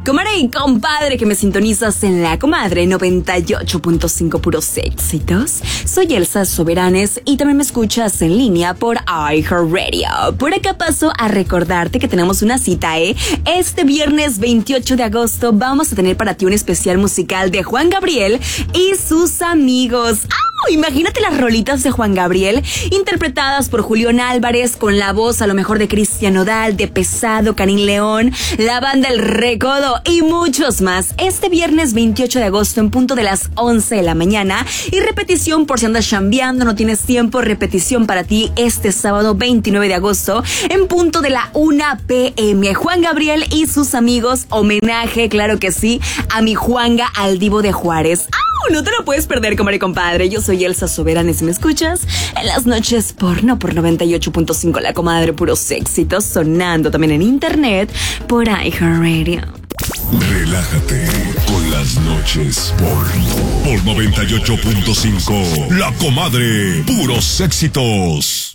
Comadre y compadre que me sintonizas en La Comadre 98.5 puros éxitos. Soy Elsa Soberanes y también me escuchas en línea por iHeartRadio. Por acá paso a recordarte que tenemos una cita, Este viernes 28 de agosto vamos a tener para ti un especial musical de Juan Gabriel y sus amigos. Imagínate las rolitas de Juan Gabriel interpretadas por Julián Álvarez con la voz a lo mejor de Cristian Nodal, de Pesado, Karim León, la banda El Recodo y muchos más. Este viernes 28 de agosto en punto de las 11 de la mañana y repetición por si andas chambeando, no tienes tiempo, repetición para ti este sábado 29 de agosto en punto de la 1 p.m. Juan Gabriel y sus amigos, homenaje, claro que sí, a mi Juanga al Divo de Juárez. No te lo puedes perder, comadre y compadre. Yo soy Elsa Soberanes y me escuchas en las noches porno por 98.5 La Comadre, puros éxitos, sonando también en internet por iHeartRadio. Relájate con las noches porno por 98.5 La Comadre, puros éxitos.